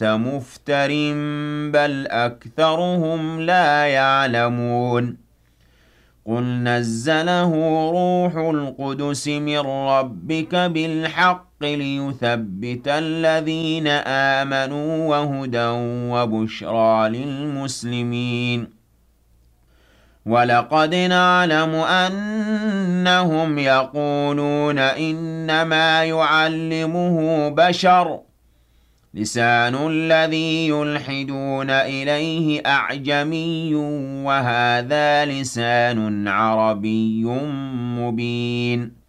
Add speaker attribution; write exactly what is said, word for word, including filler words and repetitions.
Speaker 1: مُفْتَرٍ بَلْ أَكْثَرُهُمْ لَا يَعْلَمُونَ قُلْ نَزَّلَهُ رُوحُ الْقُدُسِ مِنْ رَبِّكَ بِالْحَقِّ لِيُثَبِّتَ الَّذِينَ آمَنُوا وَهُدًى وَبُشْرَى لِلْمُسْلِمِينَ وَلَقَدْ نَعْلَمُ أَنَّهُمْ يَقُولُونَ إِنَّمَا يُعَلِّمُهُ بَشَرٌ ۗ لِسَانُ الَّذِي يُلْحِدُونَ إِلَيْهِ أَعْجَمِيٌّ وَهَٰذَا لِسَانٌ عَرَبِيٌّ مُّبِينٌ